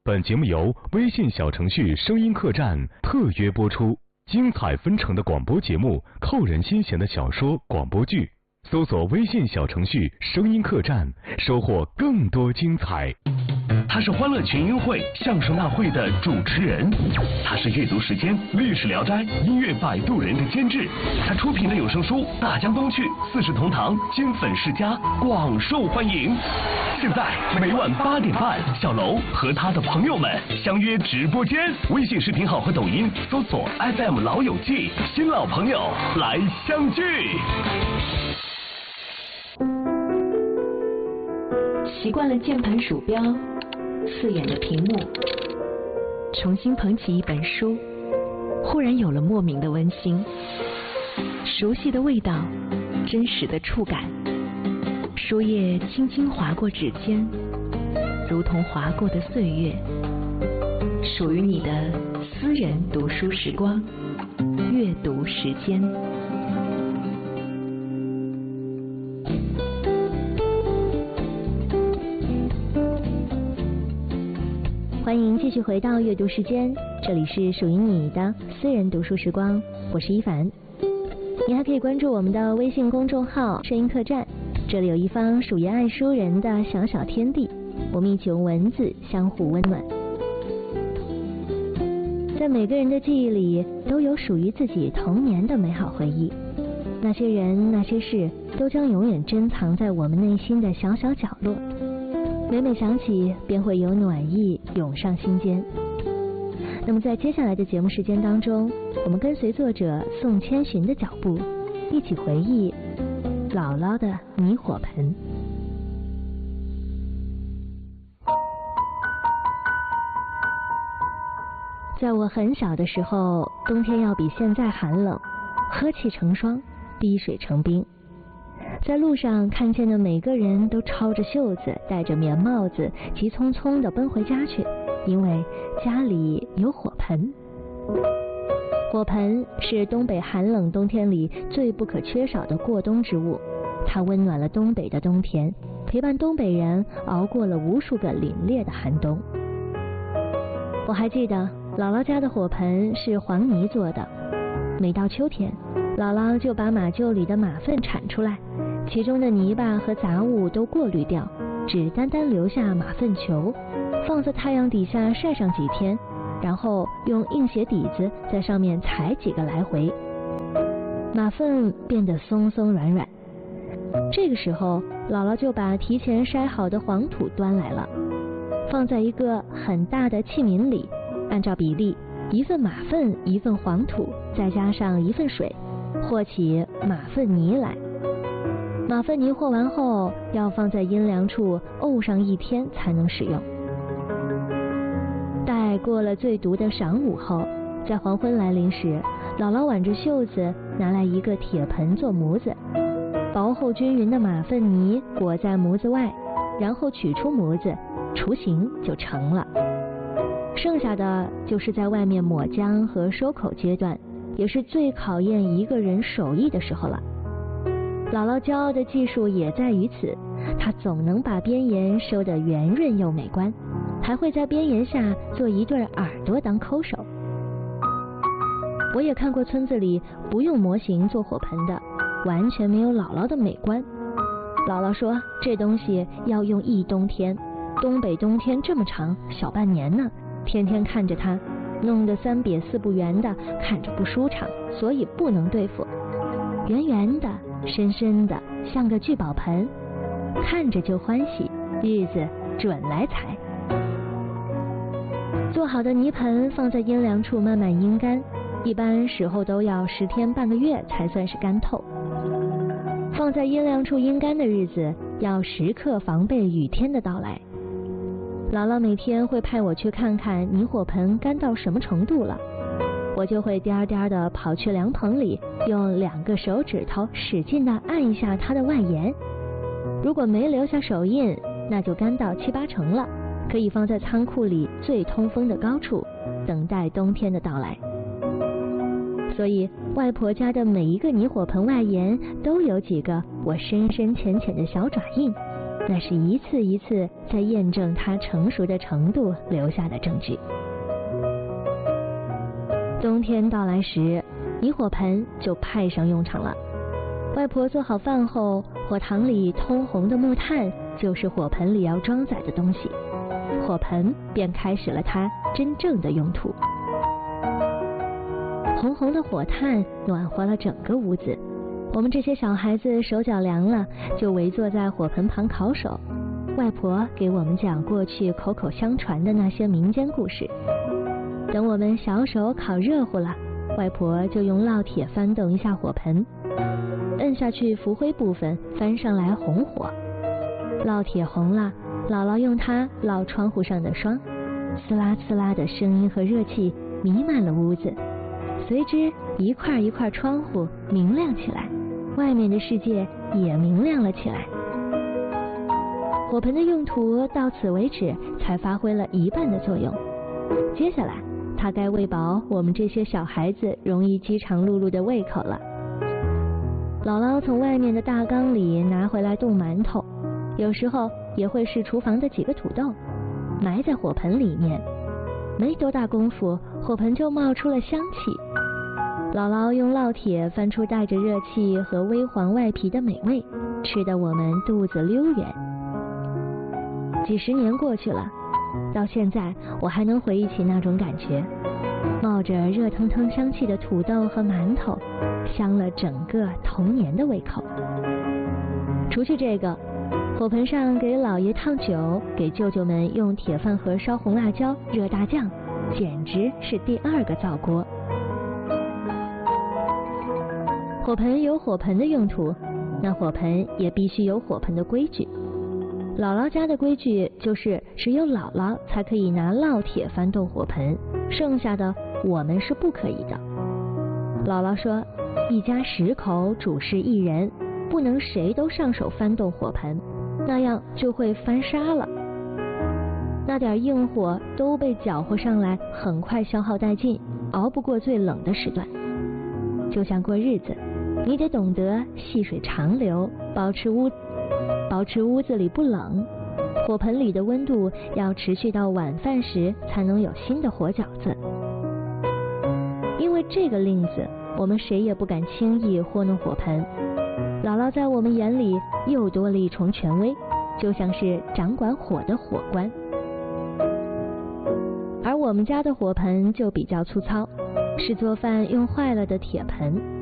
本节目由微信小程序声音客栈特约播出，精彩纷呈的广播节目，扣人心弦的小说广播剧，搜索微信小程序声音客栈，收获更多精彩。 他是欢乐群英会相声大会的主持人，他是阅读时间历史聊斋音乐摆渡人的监制，他出品的有声书《大江东去》四世同堂金粉世家广受欢迎。现在每晚8点半，小楼和他的朋友们相约直播间，微信视频号和抖音搜索 FM 老友记，新老朋友来相聚。 习惯了键盘鼠标4眼的屏幕，重新捧起一本书，忽然有了莫名的温馨，熟悉的味道，真实的触感，书页轻轻划过指尖，如同划过的岁月，属于你的私人读书时光，阅读时间。欢迎继续回到阅读时间，这里是属于你的私人读书时光，我是一凡。你还可以关注我们的微信公众号声音客栈，这里有一方属于爱书人的小小天地，我们一起用文字相互温暖。在每个人的记忆里都有属于自己童年的美好回忆，那些人那些事都将永远珍藏在我们内心的小小角落，每每想起便会有暖意涌上心间。那么在接下来的节目时间当中，我们跟随作者宋千寻的脚步，一起回忆姥姥的泥火盆。在我很小的时候，冬天要比现在寒冷，呵气成霜，滴水成冰。在路上看见的每个人都抄着袖子，戴着棉帽子，急匆匆地奔回家去，因为家里有火盆。火盆是东北寒冷冬天里最不可缺少的过冬之物，它温暖了东北的冬天，陪伴东北人熬过了无数个凛冽的寒冬。我还记得姥姥家的火盆是黄泥做的，每到秋天，姥姥就把马厩里的马粪铲出来，其中的泥巴和杂物都过滤掉，只单单留下马粪球，放在太阳底下晒上几天，然后用硬鞋底子在上面踩几个来回，马粪变得松松软软。这个时候，姥姥就把提前筛好的黄土端来了，放在一个很大的器皿里，按照比例，1份马粪1份黄土，再加上1份水，和起马粪泥来。马粪泥和完后，要放在阴凉处沤上1天才能使用。待过了最毒的晌午后，在黄昏来临时，姥姥挽着袖子拿来一个铁盆做模子，薄厚均匀的马粪泥裹在模子外，然后取出模子，雏形就成了。剩下的就是在外面抹浆和收口阶段，也是最考验一个人手艺的时候了。姥姥骄傲的技术也在于此，她总能把边沿收得圆润又美观，还会在边沿下做一对耳朵当抠手。我也看过村子里不用模型做火盆的，完全没有姥姥的美观。姥姥说这东西要用1冬天，东北冬天这么长，小半年呢，天天看着它，弄得3瘪4不圆的，看着不舒畅，所以不能对付。圆圆的深深的，像个聚宝盆，看着就欢喜，日子准来财。做好的泥盆放在阴凉处慢慢阴干，一般时候都要10天半个月才算是干透。放在阴凉处阴干的日子，要时刻防备雨天的到来。姥姥每天会派我去看看泥火盆干到什么程度了，我就会颠颠的跑去凉棚里，用2个手指头使劲的按一下它的外沿。如果没留下手印，那就干到7、8成了，可以放在仓库里最通风的高处，等待冬天的到来。所以外婆家的每一个泥火盆外沿都有几个我深深浅浅的小爪印， 那是一次一次在验证它成熟的程度留下的证据。冬天到来时，泥火盆就派上用场了。外婆做好饭后，火塘里通红的木炭就是火盆里要装载的东西，火盆便开始了它真正的用途。红红的火炭暖和了整个屋子，我们这些小孩子手脚凉了，就围坐在火盆旁烤手。外婆给我们讲过去口口相传的那些民间故事。等我们小手烤热乎了，外婆就用烙铁翻动一下火盆，摁下去浮灰部分，翻上来红火。烙铁红了，姥姥用它烙窗户上的霜，呲啦呲啦的声音和热气弥漫了屋子，随之一块一块窗户明亮起来，外面的世界也明亮了起来。火盆的用途到此为止才发挥了一半的作用，接下来它该喂饱我们这些小孩子容易饥肠辘辘的胃口了。姥姥从外面的大缸里拿回来冻馒头，有时候也会是厨房的几个土豆，埋在火盆里面。没多大功夫，火盆就冒出了香气。姥姥用烙铁翻出带着热气和微黄外皮的美味，吃得我们肚子溜圆。几十年过去了，到现在我还能回忆起那种感觉，冒着热腾腾香气的土豆和馒头，香了整个童年的胃口。除去这个，火盆上给姥爷烫酒，给舅舅们用铁饭盒烧红辣椒、热大酱，简直是第二个灶锅。火盆有火盆的用途，那火盆也必须有火盆的规矩。姥姥家的规矩就是只有姥姥才可以拿烙铁翻动火盆，剩下的我们是不可以的。姥姥说，一家10口主事1人，不能谁都上手翻动火盆，那样就会翻沙了。那点硬火都被搅和上来，很快消耗殆尽，熬不过最冷的时段。就像过日子，你得懂得细水长流，保持屋子里不冷，火盆里的温度要持续到晚饭时才能有新的火饺子。因为这个令子，我们谁也不敢轻易糊弄火盆。姥姥在我们眼里又多了一重权威，就像是掌管火的火官。而我们家的火盆就比较粗糙，是做饭用坏了的铁盆。